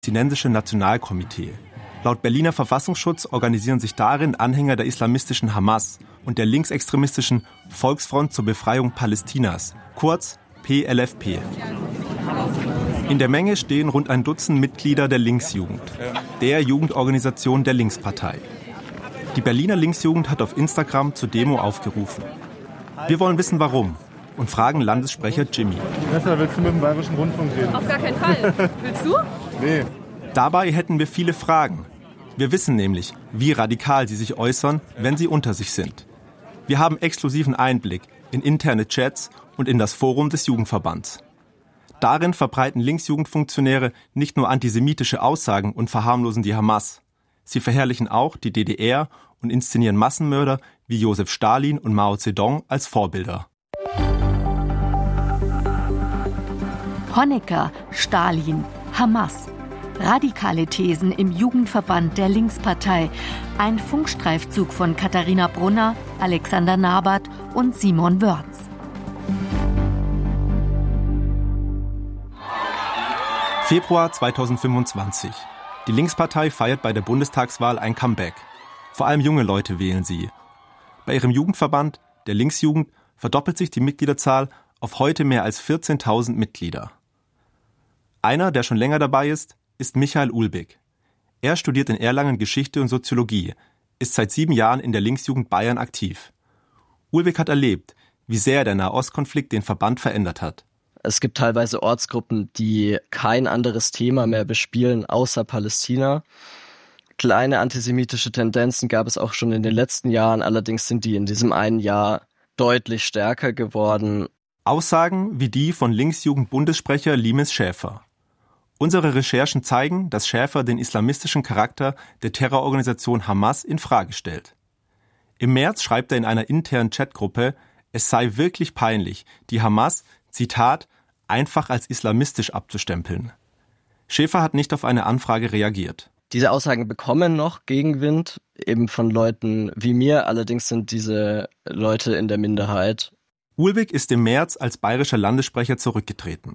Palästinensische Nationalkomitee. Laut Berliner Verfassungsschutz organisieren sich darin Anhänger der islamistischen Hamas und der linksextremistischen Volksfront zur Befreiung Palästinas, kurz PLFP. In der Menge stehen rund ein Dutzend Mitglieder der Linksjugend, der Jugendorganisation der Linkspartei. Die Berliner Linksjugend hat auf Instagram zur Demo aufgerufen. Wir wollen wissen, warum, und fragen Landessprecher Jimmy. Besser, willst du mit dem Bayerischen Rundfunk reden? Auf gar keinen Fall. Willst du? Nee. Dabei hätten wir viele Fragen. Wir wissen nämlich, wie radikal sie sich äußern, wenn sie unter sich sind. Wir haben exklusiven Einblick in interne Chats und in das Forum des Jugendverbands. Darin verbreiten Linksjugendfunktionäre nicht nur antisemitische Aussagen und verharmlosen die Hamas. Sie verherrlichen auch die DDR und inszenieren Massenmörder wie Josef Stalin und Mao Zedong als Vorbilder. Honecker, Stalin, Hamas. Radikale Thesen im Jugendverband der Linkspartei. Ein Funkstreifzug von Katharina Brunner, Alexander Nabert und Simon Wörz. Februar 2025. Die Linkspartei feiert bei der Bundestagswahl ein Comeback. Vor allem junge Leute wählen sie. Bei ihrem Jugendverband, der Linksjugend, verdoppelt sich die Mitgliederzahl auf heute mehr als 14.000 Mitglieder. Einer, der schon länger dabei ist Michael Ulbig. Er studiert in Erlangen Geschichte und Soziologie, ist seit 7 Jahren in der Linksjugend Bayern aktiv. Ulbig hat erlebt, wie sehr der Nahostkonflikt den Verband verändert hat. Es gibt teilweise Ortsgruppen, die kein anderes Thema mehr bespielen, außer Palästina. Kleine antisemitische Tendenzen gab es auch schon in den letzten Jahren, allerdings sind die in diesem einen Jahr deutlich stärker geworden. Aussagen wie die von Linksjugend-Bundessprecher Limes Schäfer. Unsere Recherchen zeigen, dass Schäfer den islamistischen Charakter der Terrororganisation Hamas in Frage stellt. Im März schreibt er in einer internen Chatgruppe, es sei wirklich peinlich, die Hamas, Zitat, einfach als islamistisch abzustempeln. Schäfer hat nicht auf eine Anfrage reagiert. Diese Aussagen bekommen noch Gegenwind, eben von Leuten wie mir, allerdings sind diese Leute in der Minderheit. Ulbig ist im März als bayerischer Landessprecher zurückgetreten.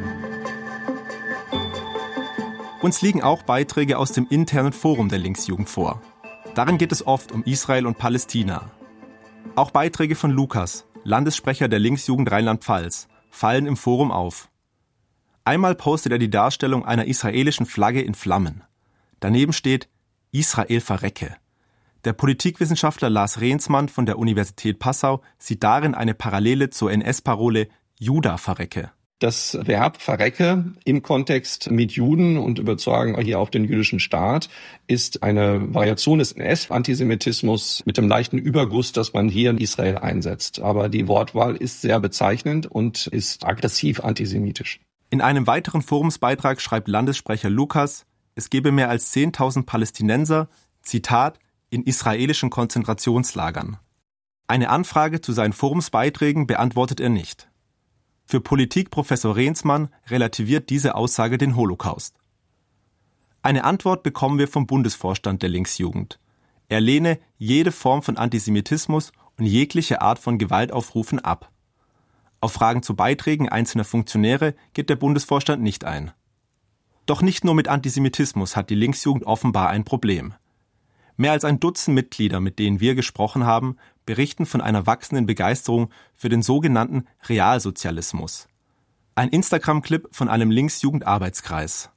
Uns liegen auch Beiträge aus dem internen Forum der Linksjugend vor. Darin geht es oft um Israel und Palästina. Auch Beiträge von Lukas, Landessprecher der Linksjugend Rheinland-Pfalz, fallen im Forum auf. Einmal postet er die Darstellung einer israelischen Flagge in Flammen. Daneben steht Israel verrecke. Der Politikwissenschaftler Lars Rehnsmann von der Universität Passau sieht darin eine Parallele zur NS-Parole Juda verrecke. Das Verb verrecke im Kontext mit Juden und übertragen hier auf den jüdischen Staat ist eine Variation des NS-Antisemitismus mit dem leichten Überguss, dass man hier in Israel einsetzt. Aber die Wortwahl ist sehr bezeichnend und ist aggressiv antisemitisch. In einem weiteren Forumsbeitrag schreibt Landessprecher Lukas, es gebe mehr als 10.000 Palästinenser, Zitat, in israelischen Konzentrationslagern. Eine Anfrage zu seinen Forumsbeiträgen beantwortet er nicht. Für Politikprofessor Rehnsmann relativiert diese Aussage den Holocaust. Eine Antwort bekommen wir vom Bundesvorstand der Linksjugend. Er lehne jede Form von Antisemitismus und jegliche Art von Gewaltaufrufen ab. Auf Fragen zu Beiträgen einzelner Funktionäre geht der Bundesvorstand nicht ein. Doch nicht nur mit Antisemitismus hat die Linksjugend offenbar ein Problem. Mehr als ein Dutzend Mitglieder, mit denen wir gesprochen haben, berichten von einer wachsenden Begeisterung für den sogenannten Realsozialismus. Ein Instagram-Clip von einem Linksjugend-Arbeitskreis.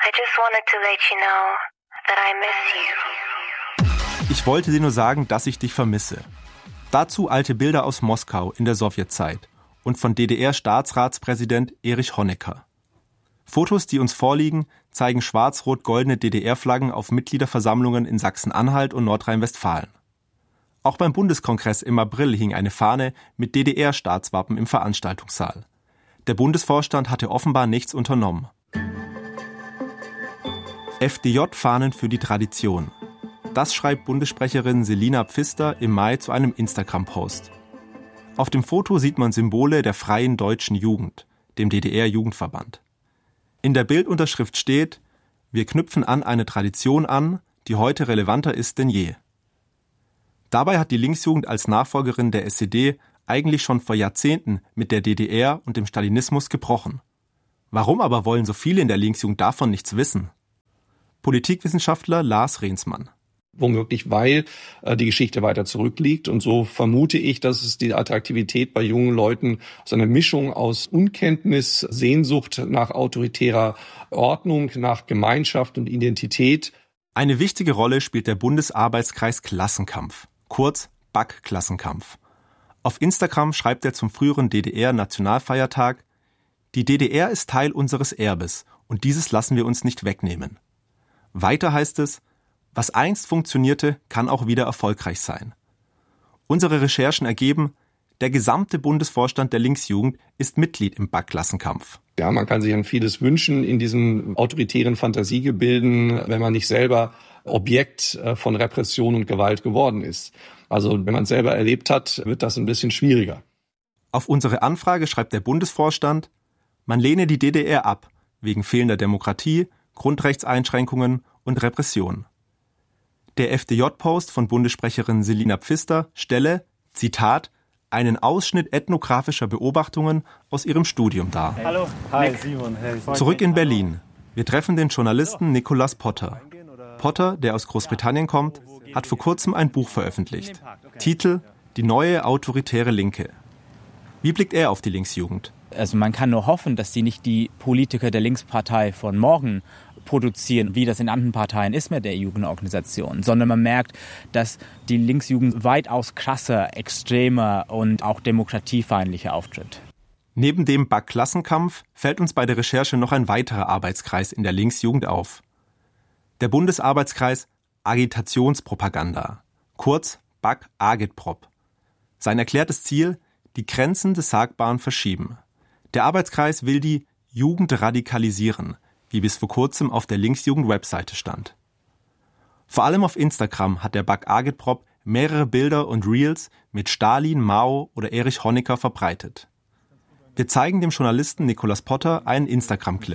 Ich wollte dir nur sagen, dass ich dich vermisse. Dazu alte Bilder aus Moskau in der Sowjetzeit und von DDR-Staatsratspräsident Erich Honecker. Fotos, die uns vorliegen, zeigen schwarz-rot-goldene DDR-Flaggen auf Mitgliederversammlungen in Sachsen-Anhalt und Nordrhein-Westfalen. Auch beim Bundeskongress im April hing eine Fahne mit DDR-Staatswappen im Veranstaltungssaal. Der Bundesvorstand hatte offenbar nichts unternommen. FDJ-Fahnen für die Tradition. Das schreibt Bundessprecherin Selina Pfister im Mai zu einem Instagram-Post. Auf dem Foto sieht man Symbole der Freien Deutschen Jugend, dem DDR-Jugendverband. In der Bildunterschrift steht, wir knüpfen an eine Tradition an, die heute relevanter ist denn je. Dabei hat die Linksjugend als Nachfolgerin der SED eigentlich schon vor Jahrzehnten mit der DDR und dem Stalinismus gebrochen. Warum aber wollen so viele in der Linksjugend davon nichts wissen? Politikwissenschaftler Lars Rehnsmann. Womöglich, weil die Geschichte weiter zurückliegt. Und so vermute ich, dass es die Attraktivität bei jungen Leuten so eine Mischung aus Unkenntnis, Sehnsucht nach autoritärer Ordnung, nach Gemeinschaft und Identität. Eine wichtige Rolle spielt der Bundesarbeitskreis Klassenkampf, kurz BAK-Klassenkampf. Auf Instagram schreibt er zum früheren DDR-Nationalfeiertag: Die DDR ist Teil unseres Erbes und dieses lassen wir uns nicht wegnehmen. Weiter heißt es: Was einst funktionierte, kann auch wieder erfolgreich sein. Unsere Recherchen ergeben, der gesamte Bundesvorstand der Linksjugend ist Mitglied im BAK-Klassenkampf. Ja, man kann sich an vieles wünschen in diesen autoritären Fantasiegebilden, wenn man nicht selber Objekt von Repression und Gewalt geworden ist. Also wenn man es selber erlebt hat, wird das ein bisschen schwieriger. Auf unsere Anfrage schreibt der Bundesvorstand, man lehne die DDR ab, wegen fehlender Demokratie, Grundrechtseinschränkungen und Repression. Der FDJ-Post von Bundessprecherin Selina Pfister stelle, Zitat, einen Ausschnitt ethnografischer Beobachtungen aus ihrem Studium dar. Hallo. Hi, Simon. Hey. Zurück in Berlin. Wir treffen den Journalisten Nicholas Potter. Potter, der aus Großbritannien kommt, hat vor kurzem ein Buch veröffentlicht. Titel: Die neue autoritäre Linke. Wie blickt er auf die Linksjugend? Also man kann nur hoffen, dass die nicht die Politiker der Linkspartei von morgen produzieren, wie das in anderen Parteien ist mit der Jugendorganisation, sondern man merkt, dass die Linksjugend weitaus krasser, extremer und auch demokratiefeindlicher auftritt. Neben dem BAK-Klassenkampf fällt uns bei der Recherche noch ein weiterer Arbeitskreis in der Linksjugend auf. Der Bundesarbeitskreis Agitationspropaganda, kurz BAK-Agitprop. Sein erklärtes Ziel: die Grenzen des Sagbaren verschieben. Der Arbeitskreis will die Jugend radikalisieren, wie bis vor kurzem auf der Linksjugend-Webseite stand. Vor allem auf Instagram hat der BAK-Agitprop mehrere Bilder und Reels mit Stalin, Mao oder Erich Honecker verbreitet. Wir zeigen dem Journalisten Nicholas Potter einen Instagram-Clip.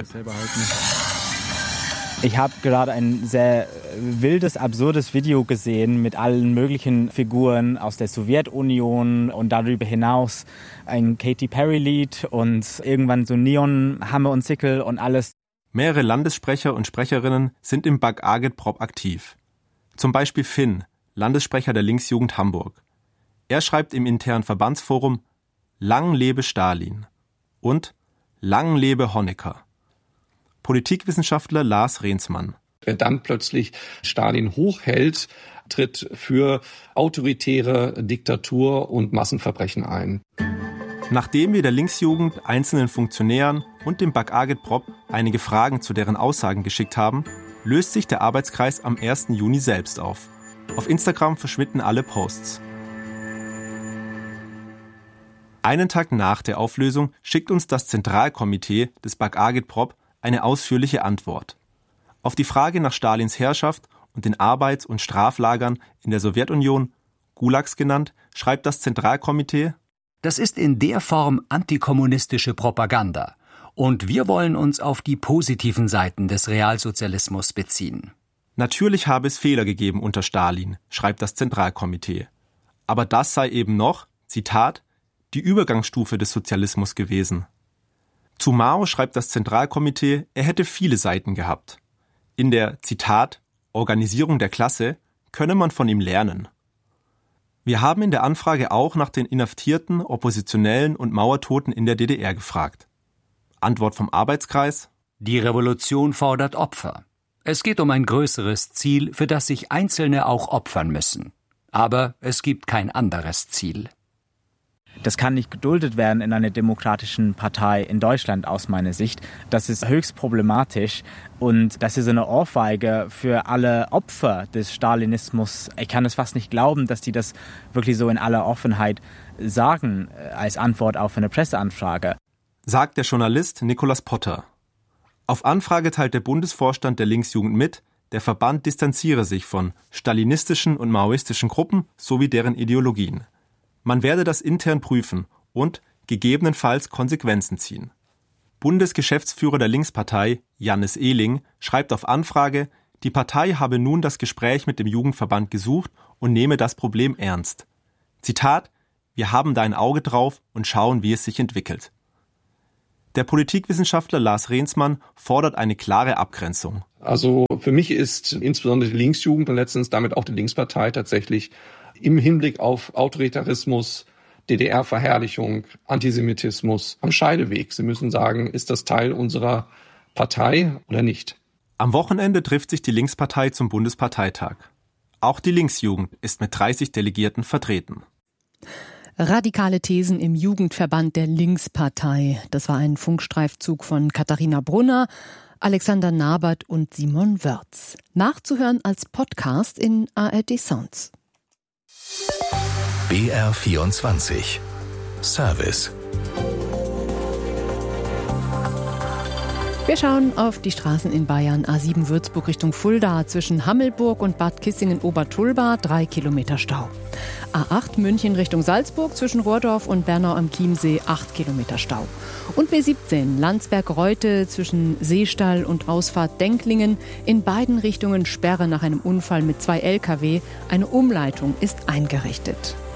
Ich habe gerade ein sehr wildes, absurdes Video gesehen mit allen möglichen Figuren aus der Sowjetunion und darüber hinaus ein Katy Perry-Lied und irgendwann so Neon-Hammer und Sickle und alles. Mehrere Landessprecher und Sprecherinnen sind im BAK-Agitprop aktiv. Zum Beispiel Finn, Landessprecher der Linksjugend Hamburg. Er schreibt im internen Verbandsforum: Lang lebe Stalin und Lang lebe Honecker. Politikwissenschaftler Lars Rehnsmann. Wer dann plötzlich Stalin hochhält, tritt für autoritäre Diktatur und Massenverbrechen ein. Nachdem wir der Linksjugend, einzelnen Funktionären und dem BAK-Agitprop einige Fragen zu deren Aussagen geschickt haben, löst sich der Arbeitskreis am 1. Juni selbst auf. Auf Instagram verschwinden alle Posts. Einen Tag nach der Auflösung schickt uns das Zentralkomitee des BAK-Agitprop eine ausführliche Antwort. Auf die Frage nach Stalins Herrschaft und den Arbeits- und Straflagern in der Sowjetunion, Gulags genannt, schreibt das Zentralkomitee: Das ist in der Form antikommunistische Propaganda. Und wir wollen uns auf die positiven Seiten des Realsozialismus beziehen. Natürlich habe es Fehler gegeben unter Stalin, schreibt das Zentralkomitee. Aber das sei eben noch, Zitat, die Übergangsstufe des Sozialismus gewesen. Zu Mao schreibt das Zentralkomitee, er hätte viele Seiten gehabt. In der, Zitat, Organisierung der Klasse könne man von ihm lernen. Wir haben in der Anfrage auch nach den Inhaftierten, Oppositionellen und Mauertoten in der DDR gefragt. Antwort vom Arbeitskreis: Die Revolution fordert Opfer. Es geht um ein größeres Ziel, für das sich Einzelne auch opfern müssen. Aber es gibt kein anderes Ziel. Das kann nicht geduldet werden in einer demokratischen Partei in Deutschland aus meiner Sicht. Das ist höchst problematisch und das ist eine Ohrfeige für alle Opfer des Stalinismus. Ich kann es fast nicht glauben, dass die das wirklich so in aller Offenheit sagen als Antwort auf eine Presseanfrage. Sagt der Journalist Nicholas Potter. Auf Anfrage teilt der Bundesvorstand der Linksjugend mit, der Verband distanziere sich von stalinistischen und maoistischen Gruppen sowie deren Ideologien. Man werde das intern prüfen und gegebenenfalls Konsequenzen ziehen. Bundesgeschäftsführer der Linkspartei, Jannis Ehling, schreibt auf Anfrage, die Partei habe nun das Gespräch mit dem Jugendverband gesucht und nehme das Problem ernst. Zitat: Wir haben da ein Auge drauf und schauen, wie es sich entwickelt. Der Politikwissenschaftler Lars Rehnsmann fordert eine klare Abgrenzung. Also Also für mich ist insbesondere die Linksjugend und letztens damit auch die Linkspartei tatsächlich im Hinblick auf Autoritarismus, DDR-Verherrlichung, Antisemitismus am Scheideweg. Sie müssen sagen, ist das Teil unserer Partei oder nicht? Am Wochenende trifft sich die Linkspartei zum Bundesparteitag. Auch die Linksjugend ist mit 30 Delegierten vertreten. Radikale Thesen im Jugendverband der Linkspartei. Das war ein Funkstreifzug von Katharina Brunner, Alexander Nabert und Simon Wörz. Nachzuhören als Podcast in ARD Sounds. BR24 Service. Wir schauen auf die Straßen in Bayern. A7 Würzburg Richtung Fulda. Zwischen Hammelburg und Bad Kissingen-Obertulba 3 Kilometer Stau. A8 München Richtung Salzburg. Zwischen Rohrdorf und Bernau am Chiemsee 8 Kilometer Stau. Und B17 Landsberg-Reute zwischen Seestall und Ausfahrt Denklingen. In beiden Richtungen Sperre nach einem Unfall mit 2 Lkw. Eine Umleitung ist eingerichtet.